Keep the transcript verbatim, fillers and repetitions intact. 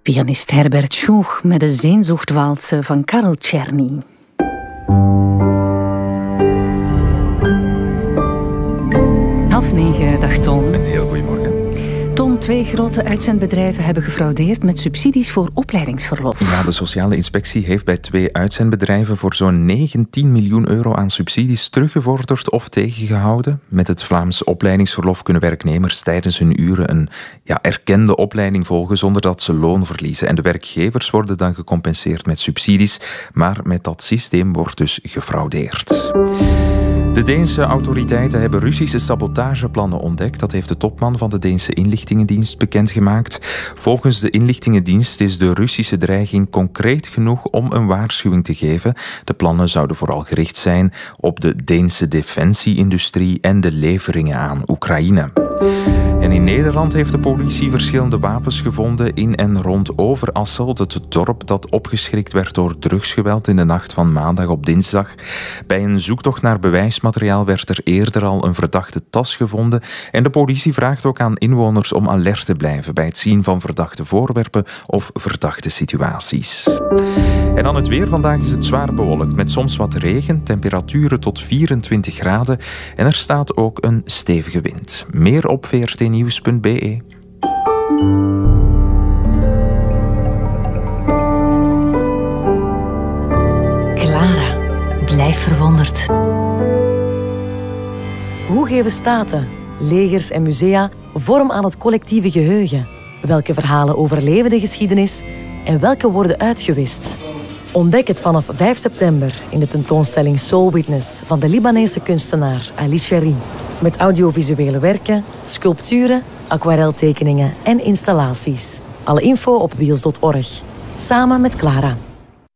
Pianist Herbert Schuch met de Sehnsuchtwalze van Karel Czerny. Half negen, dag Ton. Een heel goedemorgen. Ton, twee grote uitzendbedrijven hebben gefraudeerd met subsidies voor opleidingsverlof. Ja, de sociale inspectie heeft bij twee uitzendbedrijven voor zo'n negentien miljoen euro aan subsidies teruggevorderd of tegengehouden. Met het Vlaams opleidingsverlof kunnen werknemers tijdens hun uren een ja, erkende opleiding volgen zonder dat ze loon verliezen. En de werkgevers worden dan gecompenseerd met subsidies, maar met dat systeem wordt dus gefraudeerd. De Deense autoriteiten hebben Russische sabotageplannen ontdekt. Dat heeft de topman van de Deense inlichtingendienst bekendgemaakt. Volgens de inlichtingendienst is de Russische dreiging concreet genoeg om een waarschuwing te geven. De plannen zouden vooral gericht zijn op de Deense defensieindustrie en de leveringen aan Oekraïne. En in Nederland heeft de politie verschillende wapens gevonden in en rond Overasselt, het dorp dat opgeschrikt werd door drugsgeweld in de nacht van maandag op dinsdag. Bij een zoektocht naar bewijsmateriaal werd er eerder al een verdachte tas gevonden en de politie vraagt ook aan inwoners om alert te blijven bij het zien van verdachte voorwerpen of verdachte situaties. En dan het weer. Vandaag is het zwaar bewolkt met soms wat regen, temperaturen tot vierentwintig graden en er staat ook een stevige wind. Meer op v r t nieuws punt b e. Clara, blijf verwonderd. Hoe geven staten, legers en musea vorm aan het collectieve geheugen? Welke verhalen overleven de geschiedenis en welke worden uitgewist? Ontdek het vanaf vijf september in de tentoonstelling Soul Witness van de Libanese kunstenaar Ali Cherry. Met audiovisuele werken, sculpturen, aquareltekeningen en installaties. Alle info op wiels punt org. Samen met Clara.